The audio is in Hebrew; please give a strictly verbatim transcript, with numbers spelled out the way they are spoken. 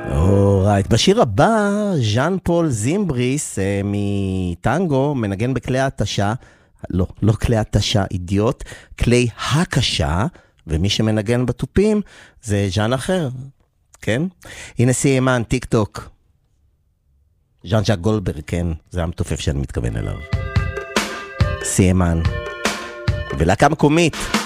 אורייט, בשיר הבא, ז'אן פול זימבריס מטנגו מנגן בכלי התשה, לא, לא כלי התשה, אידיוט, כלי הקשה, ומי שמנגן בטופים זה ז'אן אחר, כן? הנה סיימן, טיק טוק. ז'אן ז'ק גולדברג, כן, זה המתופף שאני מתכוון אליו. סיימן. ולהקה מקומית.